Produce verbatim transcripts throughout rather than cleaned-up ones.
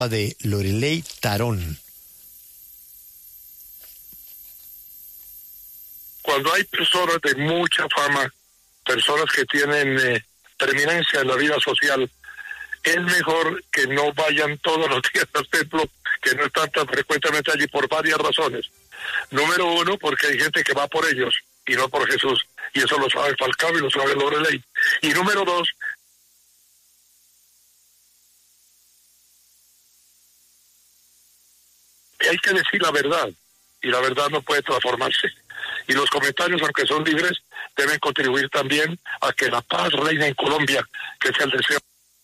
de Loreley Tarón. Cuando hay personas de mucha fama, personas que tienen eh, preeminencia en la vida social, es mejor que no vayan todos los días al templo, que no están tan frecuentemente allí por varias razones. Número uno, porque hay gente que va por ellos y no por Jesús, y eso lo sabe Falcao y lo sabe Loreley. Y número dos, hay que decir la verdad, y la verdad no puede transformarse. Y los comentarios, aunque son libres, deben contribuir también a que la paz reine en Colombia, que es el deseo.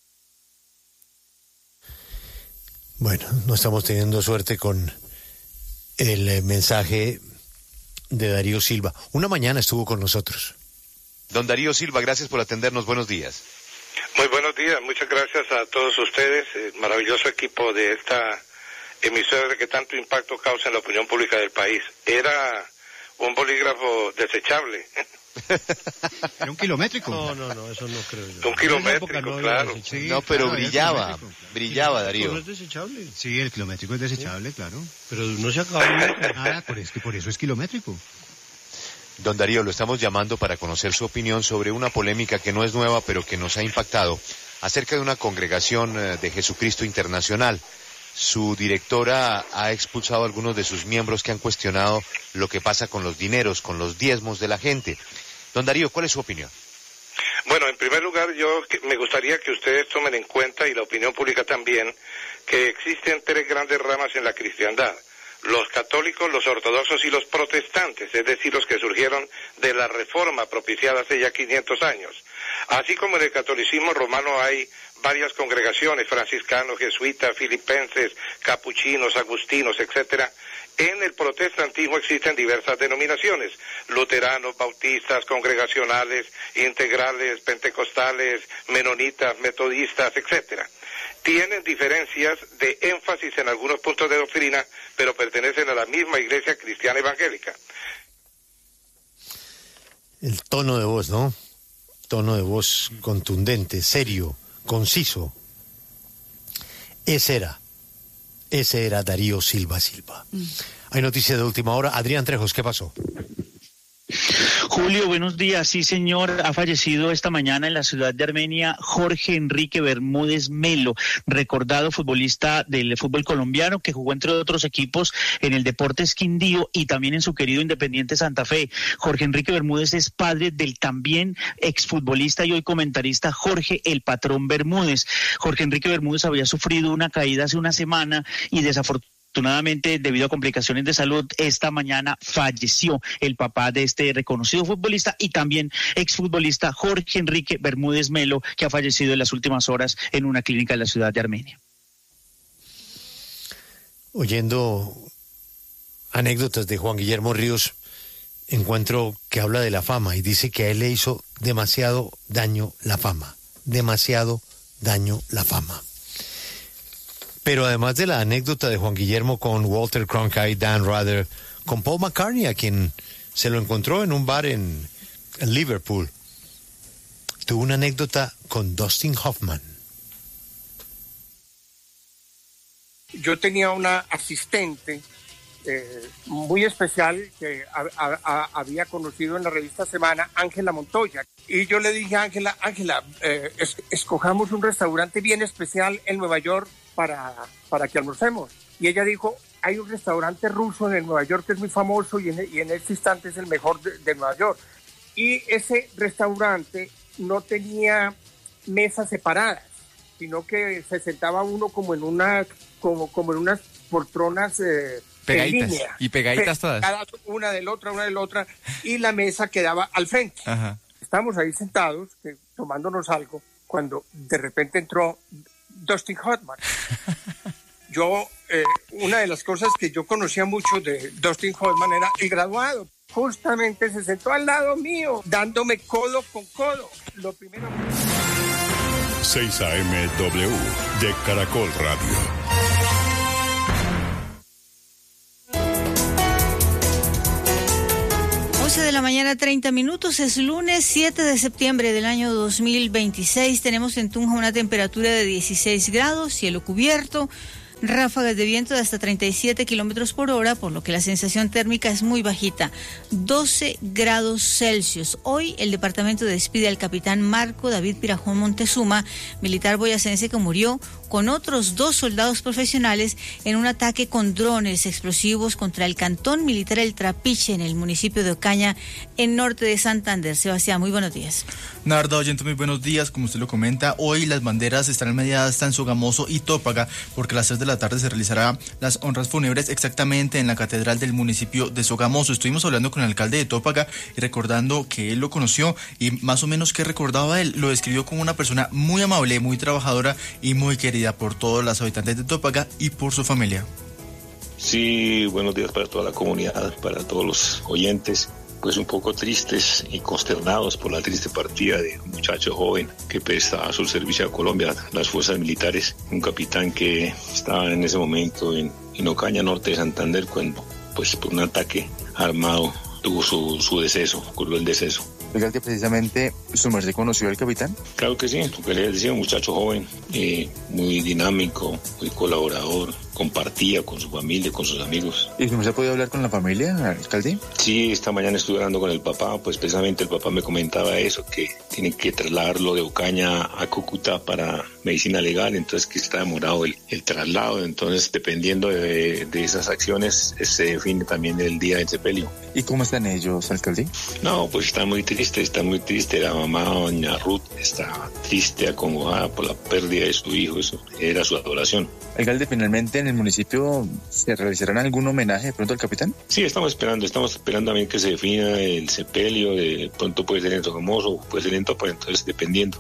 Bueno, no estamos teniendo suerte con el eh, mensaje de Darío Silva. Una mañana estuvo con nosotros. Don Darío Silva, gracias por atendernos. Buenos días. Muy buenos días. Muchas gracias a todos ustedes. El maravilloso equipo de esta emisora que tanto impacto causa en la opinión pública del país. Era un bolígrafo desechable. Era un kilométrico. No, no, no, eso no creo yo. Un kilométrico, no claro. Sí, no, pero claro, brillaba, brillaba, Darío. ¿No es desechable? Sí, el kilométrico es desechable, sí, claro. Pero no se acaba el metro. Ah, por, es que por eso es kilométrico. Don Darío, lo estamos llamando para conocer su opinión sobre una polémica que no es nueva, pero que nos ha impactado, acerca de una congregación de Jesucristo Internacional. Su directora ha expulsado a algunos de sus miembros que han cuestionado lo que pasa con los dineros, con los diezmos de la gente. Don Darío, ¿cuál es su opinión? Bueno, en primer lugar, yo me gustaría que ustedes tomen en cuenta, y la opinión pública también, que existen tres grandes ramas en la cristiandad: los católicos, los ortodoxos y los protestantes, es decir, los que surgieron de la reforma propiciada hace ya quinientos años. Así como en el catolicismo romano hay varias congregaciones, franciscanos, jesuitas, filipenses, capuchinos, agustinos, etcétera, en el protestantismo existen diversas denominaciones: luteranos, bautistas, congregacionales, integrales, pentecostales, menonitas, metodistas, etcétera. Tienen diferencias de énfasis en algunos puntos de doctrina, pero pertenecen a la misma iglesia cristiana evangélica. El tono de voz, ¿no? Tono de voz contundente, serio, conciso. Ese era, ese era Darío Silva Silva. Mm. Hay noticias de última hora. Adrián Trejos, ¿qué pasó? Julio, buenos días. Sí, señor, ha fallecido esta mañana en la ciudad de Armenia Jorge Enrique Bermúdez Melo, recordado futbolista del fútbol colombiano que jugó entre otros equipos en el Deportes Quindío y también en su querido Independiente Santa Fe. Jorge Enrique Bermúdez es padre del también exfutbolista y hoy comentarista Jorge El Patrón Bermúdez. Jorge Enrique Bermúdez había sufrido una caída hace una semana y desafortunadamente Afortunadamente, debido a complicaciones de salud, esta mañana falleció el papá de este reconocido futbolista y también exfutbolista Jorge Enrique Bermúdez Melo, que ha fallecido en las últimas horas en una clínica de la ciudad de Armenia. Oyendo anécdotas de Juan Guillermo Ríos, encuentro que habla de la fama y dice que a él le hizo demasiado daño la fama, demasiado daño la fama. Pero además de la anécdota de Juan Guillermo con Walter Cronkite, Dan Rather, con Paul McCartney, a quien se lo encontró en un bar en, en Liverpool, tuvo una anécdota con Dustin Hoffman. Yo tenía una asistente eh, muy especial que a, a, a, había conocido en la revista Semana, Ángela Montoya. Y yo le dije a Ángela, Ángela, eh, es, escojamos un restaurante bien especial en Nueva York para, para que almorcemos. Y ella dijo, hay un restaurante ruso en Nueva York que es muy famoso y en, y en este instante es el mejor de, de Nueva York. Y ese restaurante no tenía mesas separadas, sino que se sentaba uno como en una como, como en unas poltronas eh, pegaditas, en línea. Y pegaditas todas. Una de la otra, una de la otra, y la mesa quedaba al frente. Ajá. Estábamos ahí sentados, que, tomándonos algo, cuando de repente entró Dustin Hoffman. Yo, eh, una de las cosas que yo conocía mucho de Dustin Hoffman era el graduado. Justamente se sentó al lado mío, dándome codo con codo. Lo primero... seis A M W de Caracol Radio. once de la mañana, treinta minutos, es lunes siete de septiembre del año dos mil veintiséis. Tenemos en Tunja una temperatura de dieciséis grados, cielo cubierto. ráfagas de viento de hasta treinta y siete kilómetros por hora, por lo que la sensación térmica es muy bajita, doce grados Celsius. Hoy el departamento despide al capitán Marco David Pirajón Montezuma, militar boyacense que murió con otros dos soldados profesionales en un ataque con drones explosivos contra el cantón militar El Trapiche en el municipio de Ocaña, en norte de Santander. Sebastián, muy buenos días. Narda, oyente, muy buenos días. Como usted lo comenta, hoy las banderas estarán mediadas en Sogamoso y Tópaga, porque a las tres de la tarde se realizará las honras fúnebres exactamente en la catedral del municipio de Sogamoso. Estuvimos hablando con el alcalde de Tópaga y recordando que él lo conoció y más o menos que recordaba él, lo describió como una persona muy amable, muy trabajadora y muy querida por todos los habitantes de Tópaga y por su familia. Sí, buenos días para toda la comunidad, para todos los oyentes. Pues un poco tristes y consternados por la triste partida de un muchacho joven que prestaba su servicio a Colombia, las fuerzas militares, un capitán que estaba en ese momento en, en Ocaña, norte de Santander, cuando pues por un ataque armado tuvo su, su deceso, ocurrió el deceso. Oiga, que precisamente su merced conoció al capitán. Claro que sí, porque le decía, un muchacho joven, eh, muy dinámico, muy colaborador, compartía con su familia, con sus amigos. ¿Y su merced podía hablar con la familia, alcalde? Sí, esta mañana estuve hablando con el papá, pues precisamente el papá me comentaba eso, que tienen que trasladarlo de Ocaña a Cúcuta para medicina legal, entonces que está demorado el, el traslado, entonces dependiendo de, de esas acciones se define también el día del sepelio. ¿Y cómo están ellos, alcalde? No, pues está muy triste, está muy triste, la mamá, doña Ruth, está triste, acongojada por la pérdida de su hijo, eso era su adoración. Alcalde, finalmente en el municipio se realizarán algún homenaje de pronto al capitán. Sí, estamos esperando, estamos esperando también que se defina el sepelio, de pronto puede ser en Sogamoso, puede ser en Tópaga, entonces dependiendo.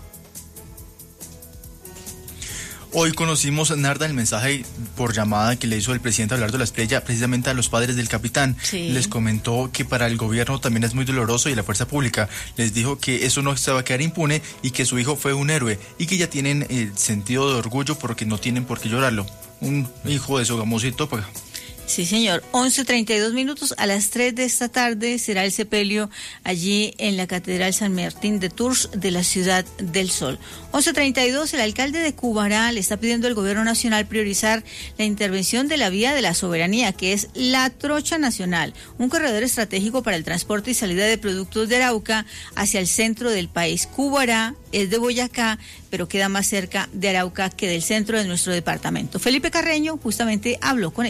Hoy conocimos, Narda, el mensaje por llamada que le hizo el presidente Abelardo Lasprilla precisamente a los padres del capitán. Sí. Les comentó que para el gobierno también es muy doloroso y la fuerza pública les dijo que eso no se va a quedar impune y que su hijo fue un héroe y que ya tienen el sentido de orgullo porque no tienen por qué llorarlo. Un hijo de Sogamoso y Tópaga. Sí, señor. once treinta y dos minutos, a las tres de esta tarde será el sepelio allí en la Catedral San Martín de Tours de la Ciudad del Sol. once treinta y dos, el alcalde de Cubará le está pidiendo al gobierno nacional priorizar la intervención de la vía de la soberanía, que es la Trocha Nacional, un corredor estratégico para el transporte y salida de productos de Arauca hacia el centro del país. Cubará es de Boyacá, pero queda más cerca de Arauca que del centro de nuestro departamento. Felipe Carreño justamente habló con él.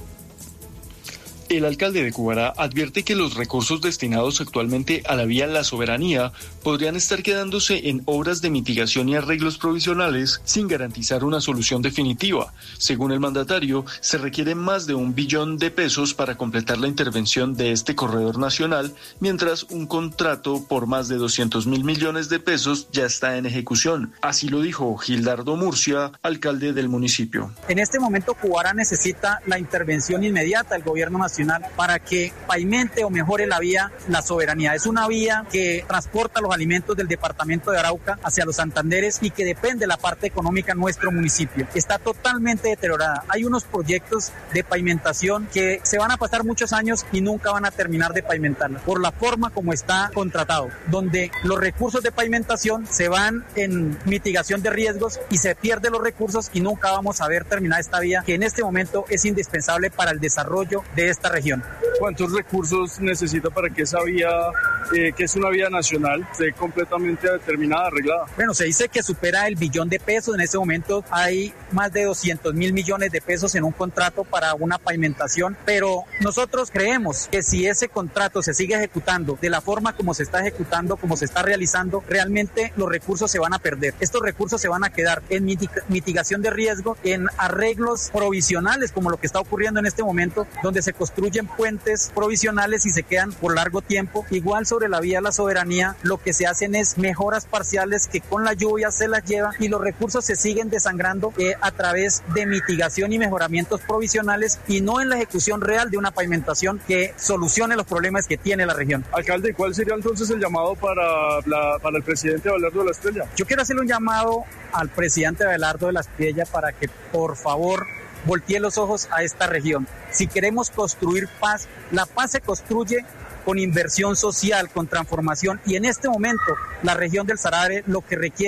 El alcalde de Cubará advierte que los recursos destinados actualmente a la vía La Soberanía podrían estar quedándose en obras de mitigación y arreglos provisionales sin garantizar una solución definitiva. Según el mandatario, se requiere más de un billón de pesos para completar la intervención de este corredor nacional, mientras un contrato por más de doscientos mil millones de pesos ya está en ejecución. Así lo dijo Gildardo Murcia, alcalde del municipio. En este momento Cubará necesita la intervención inmediata del gobierno nacional para que pavimente o mejore la vía La Soberanía. Es una vía que transporta los alimentos del departamento de Arauca hacia los Santanderes y que depende de la parte económica en nuestro municipio. Está totalmente deteriorada. Hay unos proyectos de pavimentación que se van a pasar muchos años y nunca van a terminar de pavimentarla por la forma como está contratado, donde los recursos de pavimentación se van en mitigación de riesgos y se pierden los recursos y nunca vamos a ver terminada esta vía que en este momento es indispensable para el desarrollo de esta región. ¿Cuántos recursos necesita para que esa vía, eh, que es una vía nacional, esté completamente determinada, arreglada? Bueno, se dice que supera el billón de pesos. En este momento hay más de doscientos mil millones de pesos en un contrato para una pavimentación, pero nosotros creemos que si ese contrato se sigue ejecutando de la forma como se está ejecutando, como se está realizando, realmente los recursos se van a perder. Estos recursos se van a quedar en mitigación de riesgo, en arreglos provisionales, como lo que está ocurriendo en este momento, donde se construyen puentes provisionales y se quedan por largo tiempo. Igual sobre la vía La Soberanía, lo que se hacen es mejoras parciales que con la lluvia se las llevan y los recursos se siguen desangrando eh, a través de mitigación y mejoramientos provisionales y no en la ejecución real de una pavimentación que solucione los problemas que tiene la región. Alcalde, ¿cuál sería entonces el llamado para, la, para el presidente Abelardo Lasprilla? Yo quiero hacerle un llamado al presidente Abelardo Lasprilla para que por favor voltee los ojos a esta región. Si queremos construir paz, la paz se construye con inversión social, con transformación, y en este momento la región del Sarare lo que requiere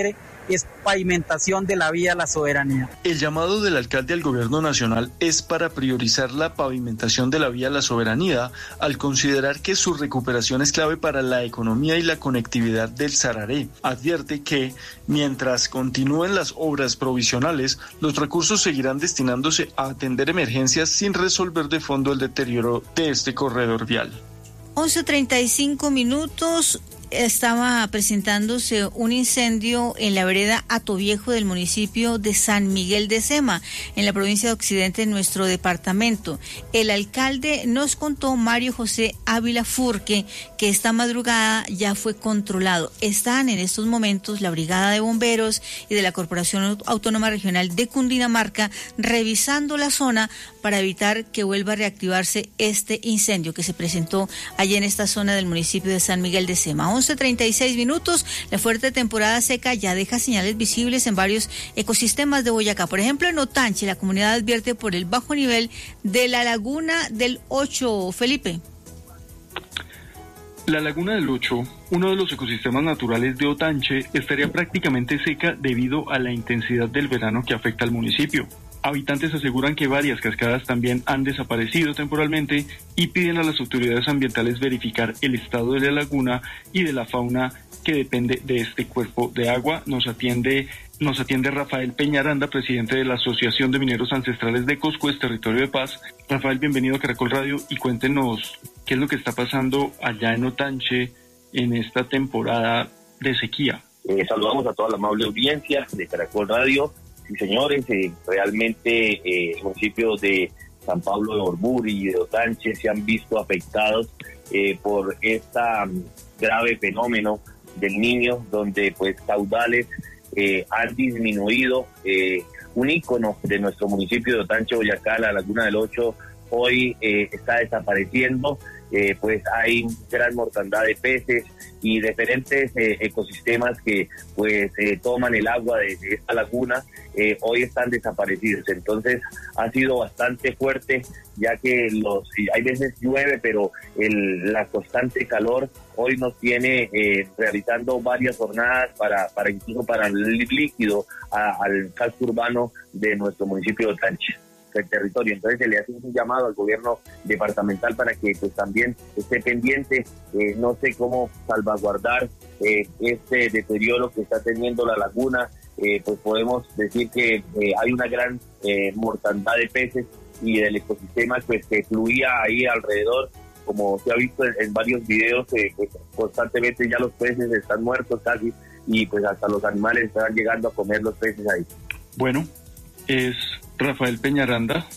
es pavimentación de la vía a la soberanía. El llamado del alcalde al gobierno nacional es para priorizar la pavimentación de la vía a la soberanía, al considerar que su recuperación es clave para la economía y la conectividad del Sararé. Advierte que, mientras continúen las obras provisionales, los recursos seguirán destinándose a atender emergencias sin resolver de fondo el deterioro de este corredor vial. once treinta y cinco minutos. Estaba presentándose un incendio en la vereda Atoviejo del municipio de San Miguel de Sema, en la provincia de Occidente de nuestro departamento. El alcalde nos contó, Mario José Ávila Furque, que esta madrugada ya fue controlado. Están en estos momentos la Brigada de Bomberos y de la Corporación Autónoma Regional de Cundinamarca revisando la zona para evitar que vuelva a reactivarse este incendio que se presentó allí en esta zona del municipio de San Miguel de Sema. once treinta y seis minutos, la fuerte temporada seca ya deja señales visibles en varios ecosistemas de Boyacá. Por ejemplo, en Otanche, la comunidad advierte por el bajo nivel de la laguna del Ocho. Felipe. La laguna del Ocho, uno de los ecosistemas naturales de Otanche, estaría prácticamente seca debido a la intensidad del verano que afecta al municipio. Habitantes aseguran que varias cascadas también han desaparecido temporalmente y piden a las autoridades ambientales verificar el estado de la laguna y de la fauna que depende de este cuerpo de agua. Nos atiende, nos atiende Rafael Peñaranda, presidente de la Asociación de Mineros Ancestrales de Coscuez, Territorio de Paz. Rafael, bienvenido a Caracol Radio y cuéntenos qué es lo que está pasando allá en Otanche en esta temporada de sequía. Eh, saludamos a toda la amable audiencia de Caracol Radio. Sí, señores, eh, realmente eh, municipios de San Pablo de Orbur y de Otanche se han visto afectados eh, por este um, grave fenómeno del Niño, donde pues caudales eh, han disminuido. Eh, un ícono de nuestro municipio de Otanche, Boyacá, la Laguna del Ocho, hoy eh, está desapareciendo. Eh, pues hay gran mortandad de peces y diferentes eh, ecosistemas que pues eh, toman el agua de, de esta laguna, eh, hoy están desaparecidos. Entonces ha sido bastante fuerte, ya que los hay veces llueve, pero el, la constante calor hoy nos tiene eh, realizando varias jornadas para, para incluso para el líquido a, al casco urbano de nuestro municipio de Otanche, el territorio. Entonces se le hace un llamado al gobierno departamental para que pues también esté pendiente. Eh, no sé cómo salvaguardar eh, este deterioro que está teniendo la laguna. Eh, pues podemos decir que eh, hay una gran eh, mortandad de peces y del ecosistema pues que fluía ahí alrededor, como se ha visto en, en varios videos. Eh, pues, constantemente ya los peces están muertos casi y pues hasta los animales están llegando a comer los peces ahí. Bueno, es Rafael Peñaranda,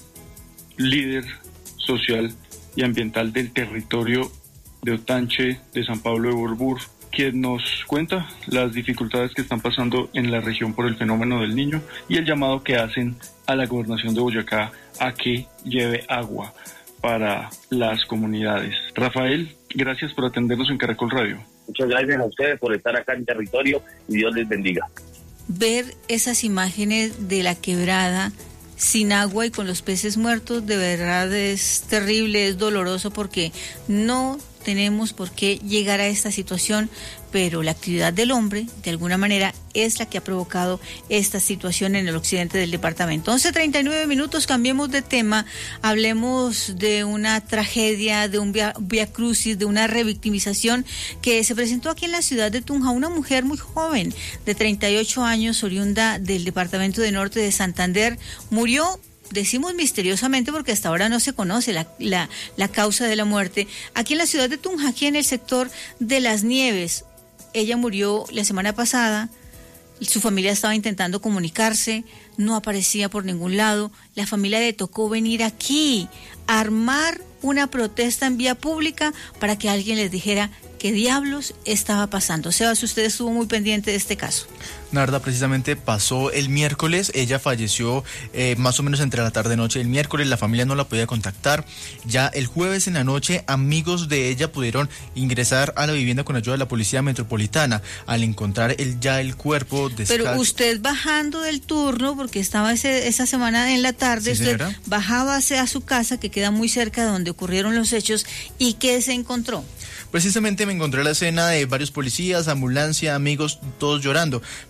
líder social y ambiental del territorio de Otanche, de San Pablo de Borbur, quien nos cuenta las dificultades que están pasando en la región por el fenómeno del Niño y el llamado que hacen a la gobernación de Boyacá a que lleve agua para las comunidades. Rafael, gracias por atendernos en Caracol Radio. Muchas gracias a ustedes por estar acá en territorio y Dios les bendiga. Ver esas imágenes de la quebrada sin agua y con los peces muertos, de verdad es terrible, es doloroso, porque no tenemos por qué llegar a esta situación, pero la actividad del hombre, de alguna manera, es la que ha provocado esta situación en el occidente del departamento. once treinta y nueve minutos, cambiemos de tema, hablemos de una tragedia, de un via, via crucis, de una revictimización que se presentó aquí en la ciudad de Tunja. Una mujer muy joven, de treinta y ocho años, oriunda del departamento de Norte de Santander, murió, decimos misteriosamente porque hasta ahora no se conoce la, la, la causa de la muerte, aquí en la ciudad de Tunja, aquí en el sector de Las Nieves. Ella murió la semana pasada, su familia estaba intentando comunicarse, no aparecía por ningún lado, la familia le tocó venir aquí a armar una protesta en vía pública para que alguien les dijera qué diablos estaba pasando. Sebas, usted estuvo muy pendiente de este caso. Narda, precisamente pasó el miércoles, ella falleció eh, más o menos entre la tarde-noche del miércoles, la familia no la podía contactar. Ya el jueves en la noche, amigos de ella pudieron ingresar a la vivienda con ayuda de la Policía Metropolitana al encontrar el, ya el cuerpo descalzo. Pero usted bajando del turno, porque estaba ese, esa semana en la tarde, ¿Sí, usted señora? bajaba hacia su casa, que queda muy cerca de donde ocurrieron los hechos, ¿y qué se encontró? Precisamente me encontré la escena de varios policías, ambulancia, amigos, todos llorando.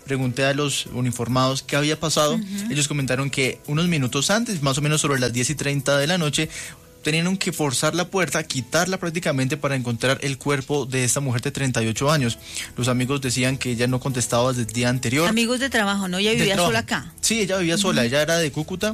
pregunté a los uniformados qué había pasado. Uh-huh. Ellos comentaron que unos minutos antes, más o menos sobre las diez y treinta de la noche, tenían que forzar la puerta, quitarla prácticamente para encontrar el cuerpo de esta mujer de treinta y ocho años. Los amigos decían que ella no contestaba desde el día anterior. Amigos de trabajo, ¿no? Ella vivía sola acá. Sí, ella vivía uh-huh. sola, ella era de Cúcuta.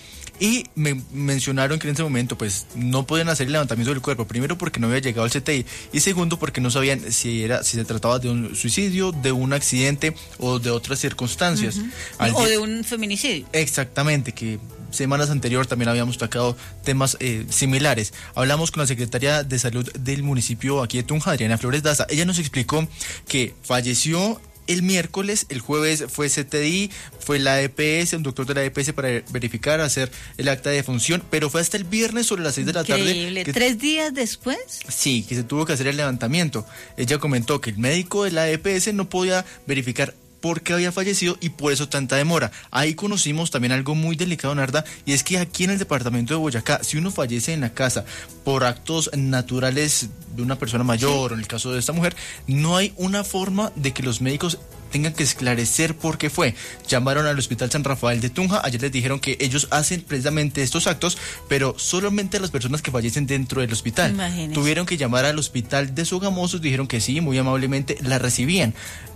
Y me mencionaron que en ese momento pues no podían hacer el levantamiento del cuerpo, primero porque no había llegado al C T I y segundo porque no sabían si era si se trataba de un suicidio, de un accidente o de otras circunstancias. Uh-huh. O de un feminicidio. Exactamente, que semanas anteriores también habíamos tocado temas eh, similares. Hablamos con la secretaria de salud del municipio aquí de Tunja, Adriana Flores Daza. Ella nos explicó que falleció el miércoles, el jueves fue C T I, fue la E P S, un doctor de la E P S para verificar, hacer el acta de defunción, pero fue hasta el viernes sobre las seis de la tarde. Increíble, que, ¿tres días después? Sí, que se tuvo que hacer el levantamiento. Ella comentó que el médico de la E P S no podía verificar por qué había fallecido y por eso tanta demora. Ahí conocimos también algo muy delicado, Narda, y es que aquí en el departamento de Boyacá, si uno fallece en la casa por actos naturales de una persona mayor, sí, o en el caso de esta mujer, no hay una forma de que los médicos tengan que esclarecer por qué fue. Llamaron al Hospital San Rafael de Tunja, ayer les dijeron que ellos hacen precisamente estos actos, pero solamente a las personas que fallecen dentro del hospital. Imagínese. Tuvieron que llamar al hospital de Sogamoso, dijeron que sí, muy amablemente la recibían.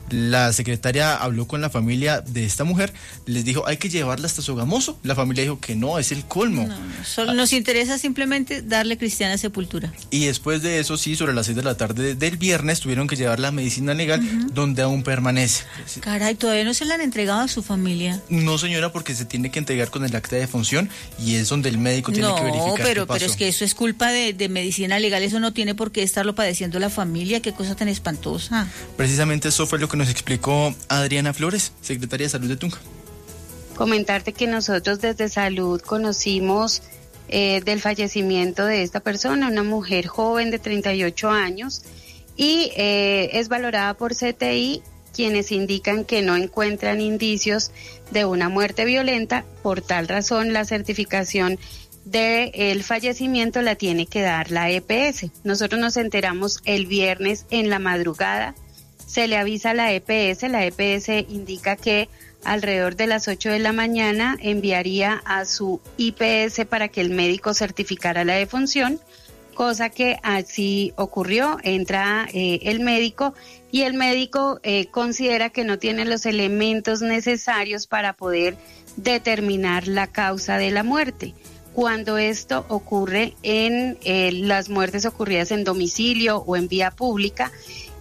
La secretaria habló con la familia de esta mujer, les dijo, hay que llevarla hasta Sogamoso. La familia dijo que no, es el colmo. No, solo nos interesa simplemente darle cristiana sepultura. Y después de eso, sí, sobre las seis de la tarde del viernes, tuvieron que llevarla a medicina legal, uh-huh, donde aún permanece. Caray, ¿todavía no se la han entregado a su familia? No, señora, porque se tiene que entregar con el acta de defunción y es donde el médico tiene no, que verificar pero, qué pasó. pero es que eso es culpa de, de medicina legal, eso no tiene por qué estarlo padeciendo la familia, qué cosa tan espantosa. Precisamente eso fue lo que nos explicó Adriana Flores, secretaria de Salud de Tunja. Comentarte que nosotros desde Salud conocimos eh, del fallecimiento de esta persona, una mujer joven de treinta y ocho años, y eh, es valorada por C T I, quienes indican que no encuentran indicios de una muerte violenta. Por tal razón, la certificación del fallecimiento la tiene que dar la E P S. Nosotros nos enteramos el viernes en la madrugada. Se le avisa a la E P S, la E P S indica que alrededor de las ocho de la mañana enviaría a su I P S para que el médico certificara la defunción, cosa que así ocurrió. Entra eh, el médico y el médico eh, considera que no tiene los elementos necesarios para poder determinar la causa de la muerte. Cuando esto ocurre en eh, las muertes ocurridas en domicilio o en vía pública,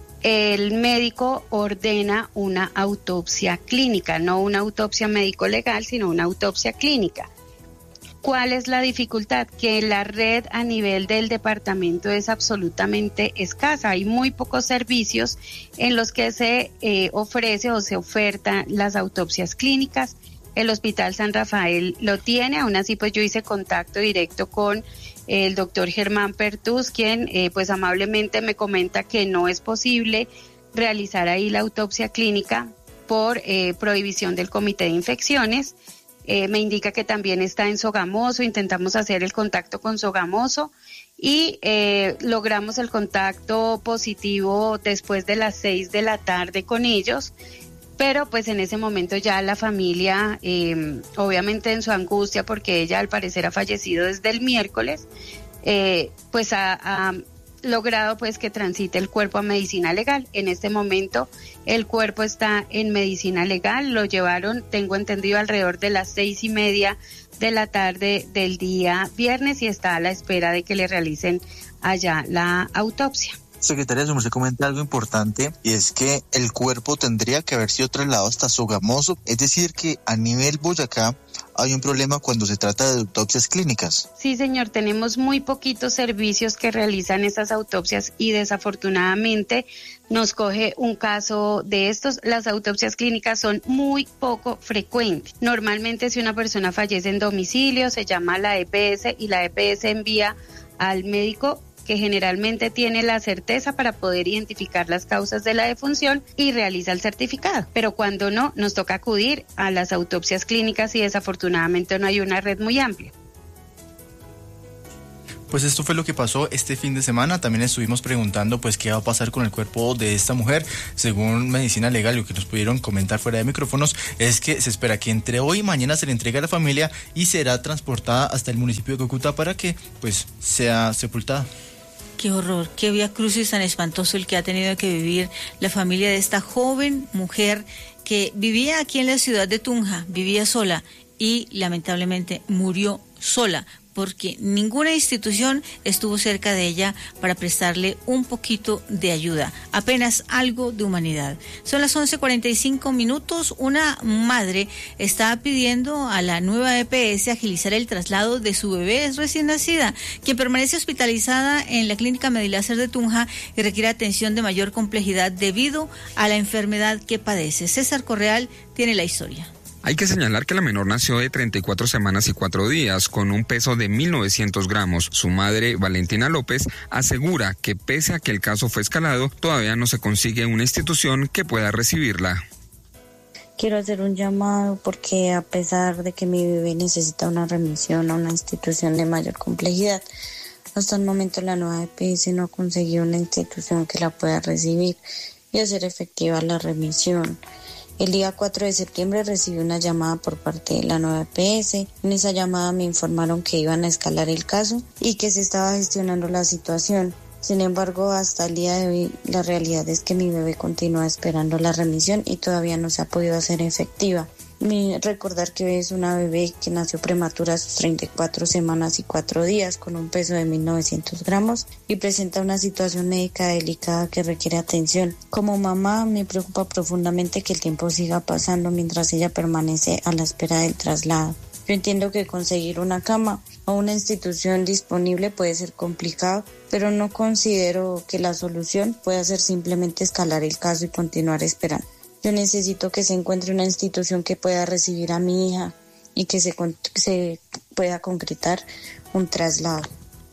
el médico ordena una autopsia clínica, no una autopsia médico-legal, sino una autopsia clínica. ¿Cuál es la dificultad? Que la red a nivel del departamento es absolutamente escasa. Hay muy pocos servicios en los que se eh, ofrece o se ofertan las autopsias clínicas. El Hospital San Rafael lo tiene, aún así pues yo hice contacto directo con el doctor Germán Pertús, quien eh, pues amablemente me comenta que no es posible realizar ahí la autopsia clínica por eh, prohibición del Comité de Infecciones. Eh, me indica que también está en Sogamoso, intentamos hacer el contacto con Sogamoso y eh, logramos el contacto positivo después de las seis de la tarde con ellos. Pero pues en ese momento ya la familia, eh, obviamente en su angustia, porque ella al parecer ha fallecido desde el miércoles, eh, pues ha, ha logrado pues que transite el cuerpo a medicina legal. En este momento el cuerpo está en medicina legal, lo llevaron, tengo entendido, alrededor de las seis y media de la tarde del día viernes y está a la espera de que le realicen allá la autopsia. Secretaria, su merced comenta algo importante y es que el cuerpo tendría que haber sido trasladado hasta Sogamoso, es decir que a nivel Boyacá hay un problema cuando se trata de autopsias clínicas. Sí, señor, tenemos muy poquitos servicios que realizan esas autopsias y desafortunadamente nos coge un caso de estos. Las autopsias clínicas son muy poco frecuentes. Normalmente si una persona fallece en domicilio se llama a la E P S y la E P S envía al médico que generalmente tiene la certeza para poder identificar las causas de la defunción y realiza el certificado. Pero cuando no, nos toca acudir a las autopsias clínicas y desafortunadamente no hay una red muy amplia. Pues esto fue lo que pasó este fin de semana. También estuvimos preguntando pues qué va a pasar con el cuerpo de esta mujer. Según Medicina Legal, lo que nos pudieron comentar fuera de micrófonos es que se espera que entre hoy y mañana se le entregue a la familia y será transportada hasta el municipio de Cúcuta para que pues sea sepultada. Qué horror, qué vía crucis tan espantoso el que ha tenido que vivir la familia de esta joven mujer que vivía aquí en la ciudad de Tunja, vivía sola y lamentablemente murió sola, porque ninguna institución estuvo cerca de ella para prestarle un poquito de ayuda, apenas algo de humanidad. Son las once cuarenta y cinco minutos. Una madre está pidiendo a la nueva E P S agilizar el traslado de su bebé recién nacida, quien permanece hospitalizada en la clínica Mediláser de Tunja y requiere atención de mayor complejidad debido a la enfermedad que padece. César Correal tiene la historia. Hay que señalar que la menor nació de treinta y cuatro semanas y cuatro días, con un peso de mil novecientos gramos. Su madre, Valentina López, asegura que pese a que el caso fue escalado, todavía no se consigue una institución que pueda recibirla. Quiero hacer un llamado porque a pesar de que mi bebé necesita una remisión a una institución de mayor complejidad, hasta el momento la nueva E P S no ha conseguido una institución que la pueda recibir y hacer efectiva la remisión. El día cuatro de septiembre recibí una llamada por parte de la nueva E P S. En esa llamada me informaron que iban a escalar el caso y que se estaba gestionando la situación. Sin embargo, hasta el día de hoy, la realidad es que mi bebé continúa esperando la remisión y todavía no se ha podido hacer efectiva. Mi, recordar que es una bebé que nació prematura a sus treinta y cuatro semanas y cuatro días con un peso de mil novecientos gramos y presenta una situación médica delicada que requiere atención. Como mamá me preocupa profundamente que el tiempo siga pasando mientras ella permanece a la espera del traslado. Yo entiendo que conseguir una cama o una institución disponible puede ser complicado, pero no considero que la solución pueda ser simplemente escalar el caso y continuar esperando. Yo necesito que se encuentre una institución que pueda recibir a mi hija y que se, se pueda concretar un traslado.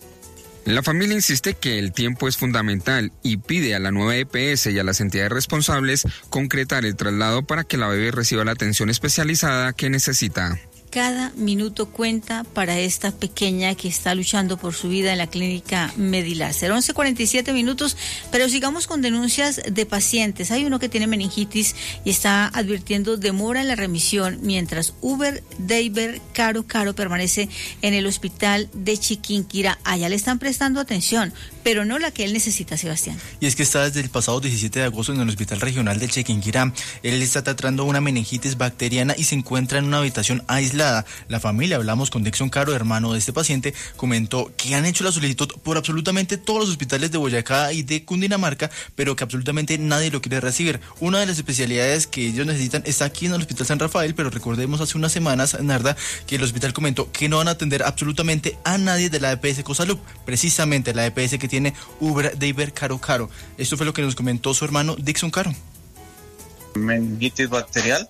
La familia insiste que el tiempo es fundamental y pide a la nueva E P S y a las entidades responsables concretar el traslado para que la bebé reciba la atención especializada que necesita. Cada minuto cuenta para esta pequeña que está luchando por su vida en la clínica Mediláser. once cuarenta y siete minutos, pero sigamos con denuncias de pacientes. Hay uno que tiene meningitis y está advirtiendo demora en la remisión, mientras Uber Deiber Caro Caro permanece en el hospital de Chiquinquirá. Allá le están prestando atención, pero no la que él necesita, Sebastián. Y es que está desde el pasado diecisiete de agosto en el Hospital Regional de Chiquinquirá. Él está tratando una meningitis bacteriana y se encuentra en una habitación aislada. La familia, hablamos con Dixon Caro, hermano de este paciente, comentó que han hecho la solicitud por absolutamente todos los hospitales de Boyacá y de Cundinamarca, pero que absolutamente nadie lo quiere recibir. Una de las especialidades que ellos necesitan está aquí en el Hospital San Rafael, pero recordemos hace unas semanas, Narda, que el hospital comentó que no van a atender absolutamente a nadie de la E P S Cosalub, precisamente la E P S que tiene Uber Deiber Caro Caro. Esto fue lo que nos comentó su hermano Dixon Caro. Meningitis bacterial.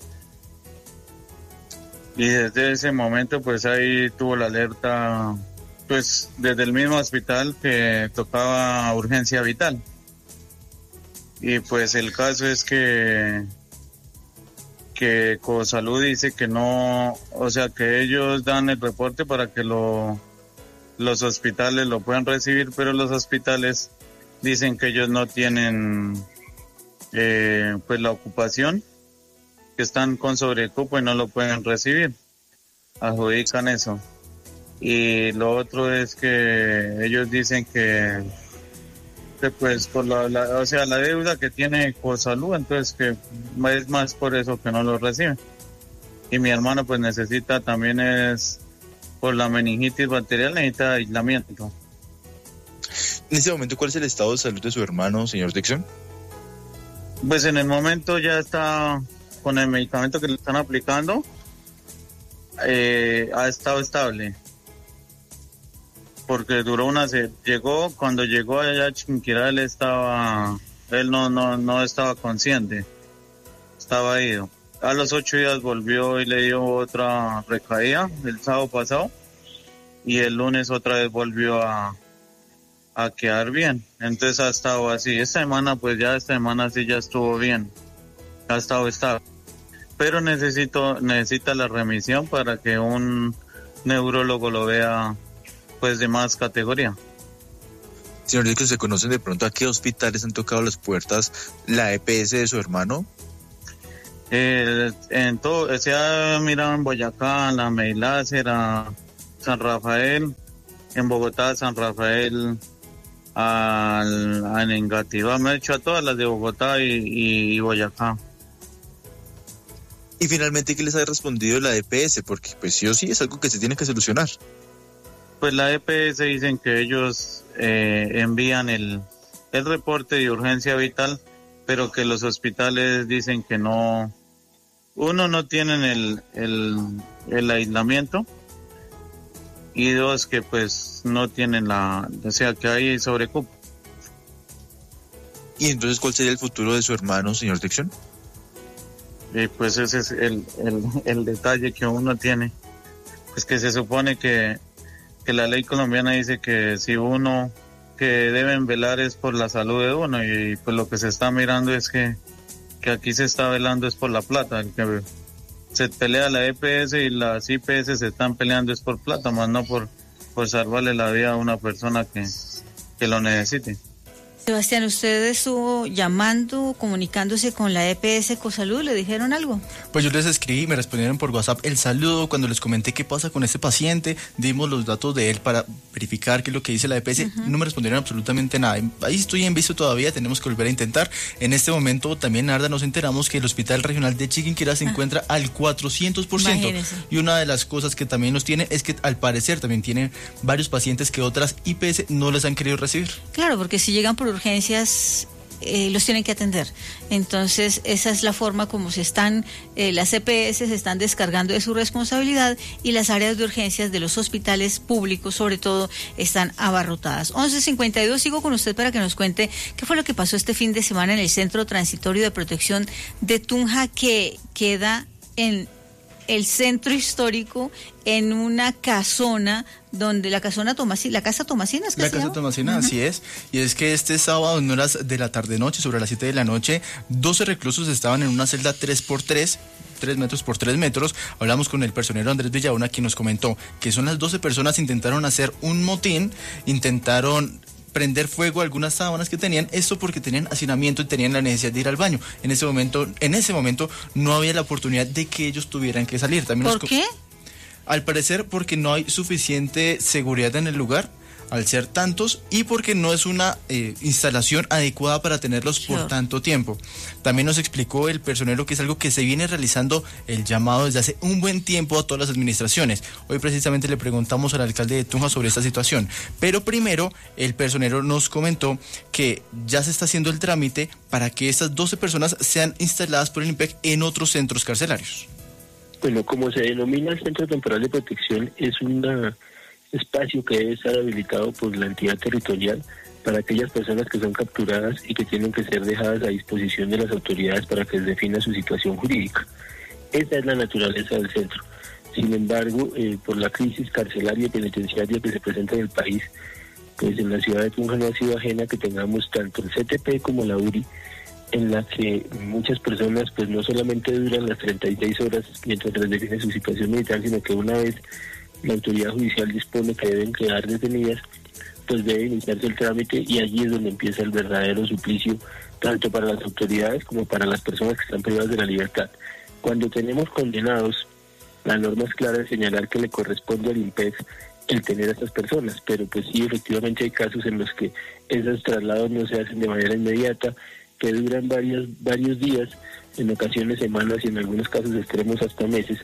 Y desde ese momento pues ahí tuvo la alerta pues desde el mismo hospital que tocaba urgencia vital. Y pues el caso es que que Cosalud dice que no, o sea que ellos dan el reporte para que lo los hospitales lo puedan recibir, pero los hospitales dicen que ellos no tienen eh, pues la ocupación, que están con sobrecupo y no lo pueden recibir, adjudican eso. Y lo otro es que ellos dicen que, que pues por la, la, o sea, la deuda que tiene Cosalud, entonces que es más por eso que no lo reciben. Y mi hermano pues necesita también es, por la meningitis bacterial necesita aislamiento. En este momento, ¿cuál es el estado de salud de su hermano, señor Dixon? Pues en el momento ya está con el medicamento que le están aplicando, eh, ha estado estable, porque duró una, se llegó, cuando llegó allá a Chiquinquirá, él estaba, él no, no, no estaba consciente, estaba ido. A los ocho días volvió y le dio otra recaída, el sábado pasado, y el lunes otra vez volvió a, a quedar bien, entonces ha estado así. Esta semana, pues ya esta semana sí ya estuvo bien, ha estado estable. Pero necesito necesita la remisión para que un neurólogo lo vea pues de más categoría. Señor Dixon, ¿se conocen de pronto a qué hospitales han tocado las puertas la E P S de su hermano? Eh, en todo, se ha mirado en Boyacá, la Meilácer, a San Rafael, en Bogotá, San Rafael, al, a Engativá, me he hecho a todas las de Bogotá y, y, y Boyacá. Y finalmente, ¿qué les ha respondido la E P S? Porque pues sí o sí es algo que se tiene que solucionar. Pues la E P S dicen que ellos eh, envían el, el reporte de urgencia vital, pero que los hospitales dicen que no, uno, no tienen el, el, el aislamiento, y dos, que pues no tienen la, o sea, que hay sobrecupo. ¿Y entonces cuál sería el futuro de su hermano, señor Dixon? Y pues ese es el, el, el detalle que uno tiene, pues que se supone que, que la ley colombiana dice que si uno, que deben velar es por la salud de uno, y pues lo que se está mirando es que, que aquí se está velando es por la plata, el que se pelea la E P S y las I P S se están peleando es por plata, más no por, por salvarle la vida a una persona que, que lo necesite. Sebastián, ¿usted estuvo llamando, comunicándose con la E P S Cosalud? ¿Le dijeron algo? Pues yo les escribí, me respondieron por WhatsApp el saludo. Cuando les comenté qué pasa con este paciente, dimos los datos de él para verificar qué es lo que dice la E P S. Uh-huh. No me respondieron absolutamente nada. Ahí estoy en visto todavía, tenemos que volver a intentar. En este momento también, Narda, nos enteramos que el Hospital Regional de Chiquinquirá se ah. encuentra al cuatrocientos por ciento. Imagínese. Y una de las cosas que también nos tiene es que al parecer también tienen varios pacientes que otras I P S no les han querido recibir. Claro, porque si llegan por urgencias eh, los tienen que atender. Entonces esa es la forma como se están, eh, las E P S se están descargando de su responsabilidad, y las áreas de urgencias de los hospitales públicos sobre todo están abarrotadas. once cincuenta y dos, sigo con usted para que nos cuente qué fue lo que pasó este fin de semana en el Centro Transitorio de Protección de Tunja, que queda en el centro histórico, en una casona donde la casona Tomasina, la casa Tomasina, ¿es que la se casa llama? Tomasina, uh-huh. Así es. Y es que este sábado, en horas de la tarde noche, sobre las siete de la noche, doce reclusos estaban en una celda tres por tres, tres metros por tres metros. Hablamos con el personero Andrés Villauna, quien nos comentó que son las doce personas, intentaron hacer un motín, intentaron prender fuego a algunas sábanas que tenían, esto porque tenían hacinamiento y tenían la necesidad de ir al baño. En ese momento, en ese momento no había la oportunidad de que ellos tuvieran que salir. También ¿Por nos... qué? Al parecer porque no hay suficiente seguridad en el lugar, al ser tantos, y porque no es una eh, instalación adecuada para tenerlos por sure. tanto tiempo. También nos explicó el personero que es algo que se viene realizando el llamado desde hace un buen tiempo a todas las administraciones. Hoy precisamente le preguntamos al alcalde de Tunja sobre esta situación, pero primero el personero nos comentó que ya se está haciendo el trámite para que estas doce personas sean instaladas por el IMPEC en otros centros carcelarios. Bueno, como se denomina el Centro Temporal de Protección, es un espacio que debe estar habilitado por la entidad territorial para aquellas personas que son capturadas y que tienen que ser dejadas a disposición de las autoridades para que les defina su situación jurídica. Esa es la naturaleza del centro. Sin embargo, eh, por la crisis carcelaria y penitenciaria que se presenta en el país, pues en la ciudad de Tunja no ha sido ajena que tengamos tanto el C T P como la U R I, en la que muchas personas pues no solamente duran las treinta y seis horas mientras les define su situación militar, sino que una vez la autoridad judicial dispone que deben quedar detenidas, pues debe iniciarse el trámite, y allí es donde empieza el verdadero suplicio, tanto para las autoridades como para las personas que están privadas de la libertad. Cuando tenemos condenados, la norma es clara de señalar que le corresponde al IMPEC el tener a estas personas, pero pues sí, efectivamente hay casos en los que esos traslados no se hacen de manera inmediata, que duran varios, varios días, en ocasiones semanas y en algunos casos extremos hasta meses,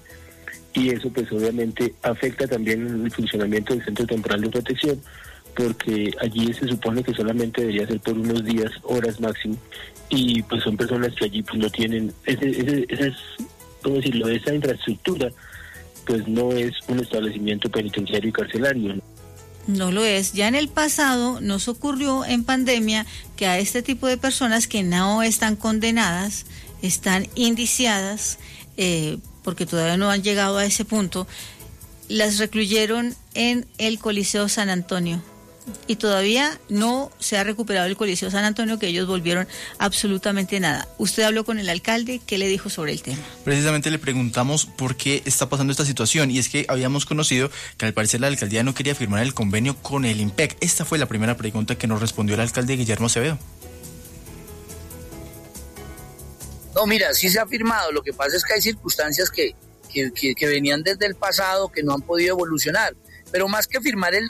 y eso pues obviamente afecta también el funcionamiento del Centro Temporal de Protección, porque allí se supone que solamente debería ser por unos días, horas máximo, y pues son personas que allí pues no tienen, ese, ese, ese es, ¿cómo decirlo?, esa infraestructura pues no es un establecimiento penitenciario y carcelario. No lo es. Ya en el pasado nos ocurrió en pandemia que a este tipo de personas que no están condenadas, están indiciadas, eh, porque todavía no han llegado a ese punto, las recluyeron en el Coliseo San Antonio. y todavía no se ha recuperado el Coliseo San Antonio, que ellos volvieron absolutamente nada. Usted habló con el alcalde, ¿qué le dijo sobre el tema? Precisamente le preguntamos por qué está pasando esta situación, y es que habíamos conocido que al parecer la alcaldía no quería firmar el convenio con el IMPEC. Esta fue la primera pregunta que nos respondió el alcalde Guillermo Acevedo. No, mira, sí se ha firmado, lo que pasa es que hay circunstancias que, que, que, que venían desde el pasado que no han podido evolucionar, pero más que firmar el,